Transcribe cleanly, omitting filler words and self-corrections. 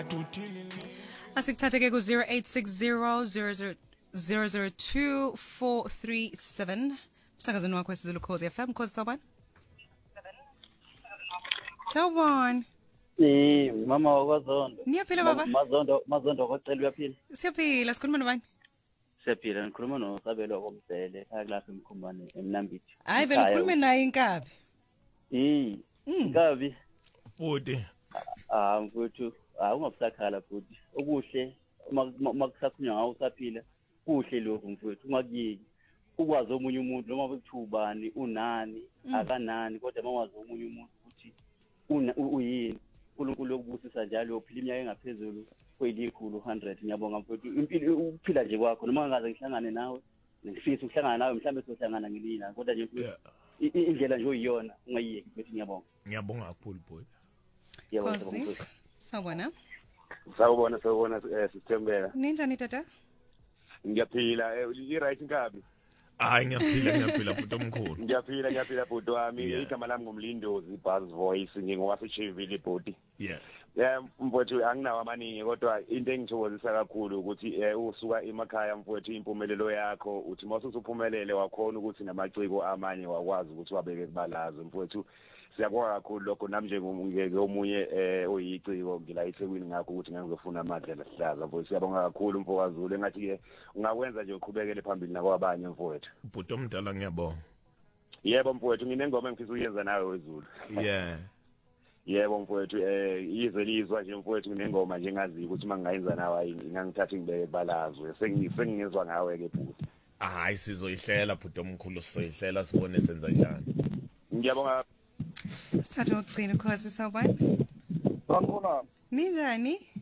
Asikuthathe-ke ku-0860 msakazweni wakho wesiZulu Khosi FM. Khosi sawubona. Sawubona. Mama wakwaZondo. Niyaphila baba? Mazondo kwacela uyaphila. Siyaphila, sikhuluma nobani? Siyaphila, ngikhuluma noSabelo komzele akulapha emkhumbane eMnambithi. Hayi vele ukhulume naye Inkabi. Inkabi. Budi. Mfowethu, ungabusakhala futhi. Okuhle makusakhulunywa ngawo usaphila. Kuhle lokho mfowethu, ungakuyeki. Ukwazi omunye umuntu noma bekuthiubani, unani, akanani, kodwa mawazi omunye umuntu ukuthi uyini. uNkulunkulu ukubusisa njalo uphila iminyaka engaphezulu kwelikhulu 100. Ngiyabonga mfowethu, impilo ukuphila nje kwakho noma ngaze ngihlangane nawe, ngifisa ukuhlangana nawe mhlambe sohlangana ngelina, kodwa nje mfowethu indlela nje oyiyona ungayiyeki mfowethu. Ngiyabonga kakhulu boy. Khosi sawubona. Sawubona Sithembeka. Ninjani tata? Ngiyaphila i-right Nkabi. Hayi ngiyaphila bhuti omkhulu. Ngiyaphila bhuti wami. Igama lami ngumlindozi Buzz Voice, ngingowasechivile bhuti. Mfowethu anginawo amaningi, kodwa into engithokozisa kakhulu ukuthi usuka emakhaya mfowethu, impumelelo yakho uthi mawusuphumelele wakhona ukuthi namaciko amanye wakwazi ukuthi wabeke kubalazo mfowethu. Siyabonga kakhulu lokho, nami njengomunye oyiciko ngila eThekwini ngakho ukuthi ngizofuna amadlela sihlaza mfowethu. Siyabonga kakhulu mfowazulu, engathi ungakwenza nje uqhubekele phambili nakwabanye mfowethu. Bhuti omdala ngiyabonga. Yebo mfowethu, nginengoma engifisa ukuyenza nawe wezulu. Yebo mfowethu, yize lizwa nje mfowethu, nginengoma nje engaziyo ukuthi mangingayenza nawe ingangithatha ngibeke balazwe. Sengizwa ngawe ke bhuti. Hayi sizoyihlela bhuti omkhulu, sizoyihlela sibone senza njani. Ngiyabonga. Sithathe ukugcina Khosi sawubona. Sawubona. Ninjani?